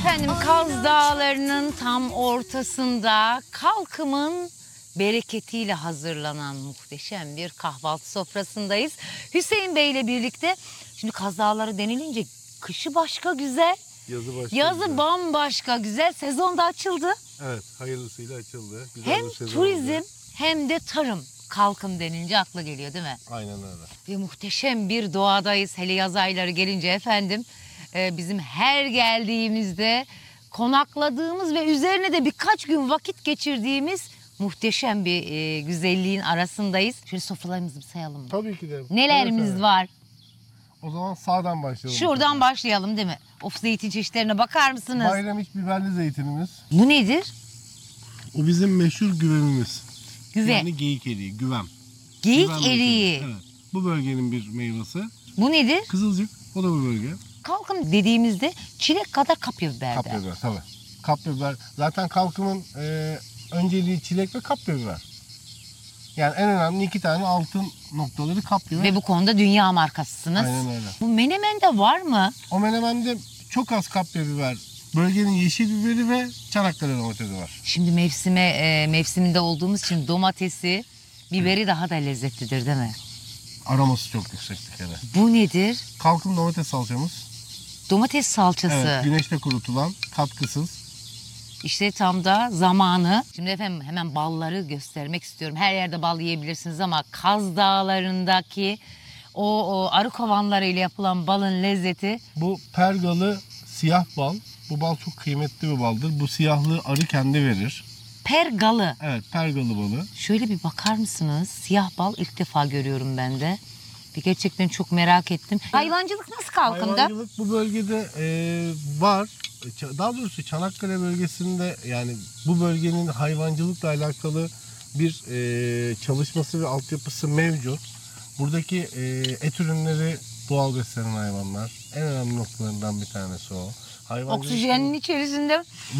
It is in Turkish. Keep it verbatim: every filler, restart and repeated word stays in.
Efendim Kaz Dağları'nın tam ortasında Kalkım'ın bereketiyle hazırlanan muhteşem bir kahvaltı sofrasındayız. Hüseyin Bey ile birlikte. Şimdi Kaz Dağları denilince kışı başka güzel, Yazı başka yazı güzel. bambaşka güzel. Sezon da açıldı. Evet, hayırlısıyla açıldı. Güzel Hem bir sezon turizm oldu. hem de tarım. Kalkım denince akla geliyor değil mi? Aynen öyle. Ve muhteşem bir doğadayız. Hele yaz ayları gelince efendim e, bizim her geldiğimizde konakladığımız ve üzerine de birkaç gün vakit geçirdiğimiz muhteşem bir e, güzelliğin arasındayız. Şöyle sofralarımızı bir sayalım mı? Tabii ki de. Nelerimiz Evet, evet. var? O zaman sağdan başlayalım. Şuradan başlayalım değil mi? Of, zeytin çeşitlerine bakar mısınız? Bayram iç biberli zeytinimiz. Bu nedir? O bizim meşhur güvemimiz. Güve. Yani geyik eriği, güvem. Geyik Güvem eriği. zeytini. Evet. Bu bölgenin bir meyvesi. Bu nedir? Kızılcık, o da bu bölge. Kalkım dediğimizde çilek kadar kapya biber. Kapya biber tabii. Kapya biber. Zaten Kalkım'ın e, önceliği çilek ve kapya biber. Yani en önemli iki tane altın noktaları kapya ve, Ve bu konuda dünya markasısınız. Aynen öyle. Bu Menemen'de var mı? O menemende çok az kapya biber, bölgenin yeşil biberi ve Çanakkale domatesi var. Şimdi mevsime e, mevsiminde olduğumuz için domatesi, biberi daha da lezzetlidir değil mi? Aroması çok yüksek bir kere. Bu nedir? Kalkın domates salçamız. Domates salçası. Evet, güneşte kurutulan, katkısız. İşte tam da zamanı. Şimdi efendim hemen balları göstermek istiyorum. Her yerde bal yiyebilirsiniz ama Kaz Dağları'ndaki o, o arı kovanlarıyla yapılan balın lezzeti. Bu pergalı siyah bal. Bu bal çok kıymetli bir baldır. Bu siyahlığı arı kendi verir. Pergalı. Evet, pergalı balı. Şöyle bir bakar mısınız? Siyah bal ilk defa görüyorum ben de. Ve gerçekten çok merak ettim. Hayvancılık nasıl Kalkım'da? Hayvancılık bu bölgede e, var. Daha doğrusu Çanakkale bölgesinde, yani bu bölgenin hayvancılıkla alakalı bir e, çalışması ve altyapısı mevcut. Buradaki e, et ürünleri doğal beslenen hayvanlar. En önemli noktalarından bir tanesi o. Hayvancılık Oksijenin içerisinde